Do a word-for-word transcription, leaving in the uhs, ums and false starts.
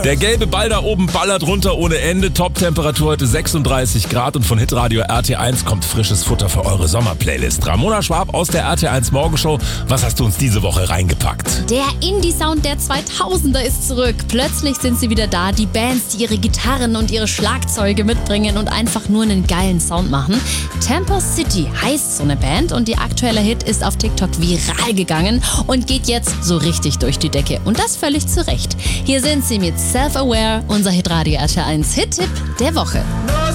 Der gelbe Ball da oben ballert runter ohne Ende. Top-Temperatur heute sechsunddreißig Grad und von Hitradio R T eins kommt frisches Futter für eure Sommerplaylist. Ramona Schwab aus der R T eins Morgenshow. Was hast du uns diese Woche reingepackt? Der Indie-Sound der zweitausender ist zurück. Plötzlich sind sie wieder da. Die Bands, die ihre Gitarren und ihre Schlagzeuge mitbringen und einfach nur einen geilen Sound machen. Tempo City heißt so eine Band und ihr aktueller Hit ist auf TikTok viral gegangen und geht jetzt so richtig durch die Decke. Und das völlig zu Recht. Hier sind sie mit Self-Aware, unser Hitradio R T eins Hit-Tipp der Woche.